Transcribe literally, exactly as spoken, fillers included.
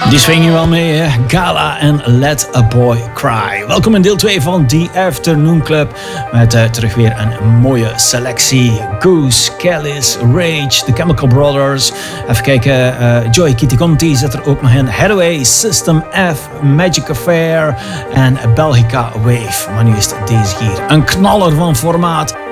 Die swing je wel mee, hè? Gala en Let a Boy Cry. Welkom in deel twee van The Afternoon Club. Met uh, terug weer een mooie selectie. Goose, Kellis, Rage, The Chemical Brothers. Even kijken, uh, Joy Kitty zit er ook nog in. Hathaway, System F, Magic Affair en Belgica Wave. Maar nu is deze hier een knaller van formaat.